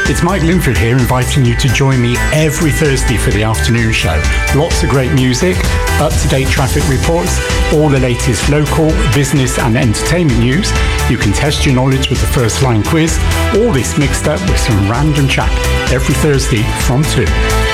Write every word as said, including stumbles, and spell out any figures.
It's Mike Linford here, inviting you to join me every Thursday for the afternoon show. Lots of great music, up-to-date traffic reports, all the latest local, business and entertainment news. You can test your knowledge with the First Line quiz, all this mixed up with some random chat every Thursday from two.